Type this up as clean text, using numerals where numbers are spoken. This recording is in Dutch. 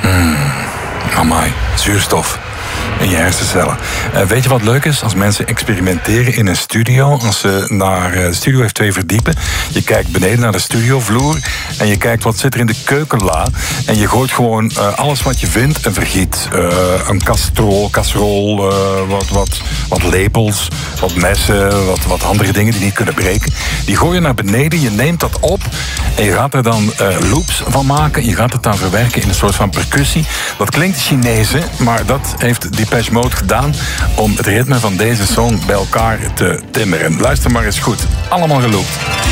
Amai, zuurstof in je hersencellen. Weet je wat leuk is? Als mensen experimenteren in een studio, als ze naar de studio heeft 2 verdiepingen, je kijkt beneden naar de studiovloer en je kijkt wat zit er in de keukenla en je gooit gewoon alles wat je vindt en vergiet. Een casserol, wat lepels, wat messen, wat andere dingen die niet kunnen breken. Die gooi je naar beneden, je neemt dat op en je gaat er dan loops van maken. Je gaat het dan verwerken in een soort van percussie. Dat klinkt Chinees, maar dat heeft Depeche Mode gedaan om het ritme van deze song bij elkaar te timmeren. Luister maar eens goed. Allemaal geloopt.